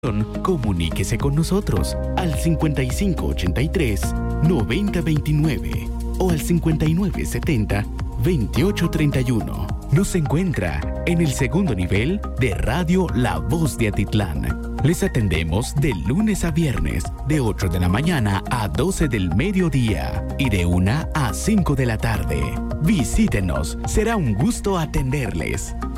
Comuníquese con nosotros al 5583-9029 o al 5970-2831. Nos encuentra en el segundo nivel de Radio La Voz de Atitlán. Les atendemos de lunes a viernes, de 8 de la mañana a 12 del mediodía y de 1 a 5 de la tarde. Visítenos, será un gusto atenderles.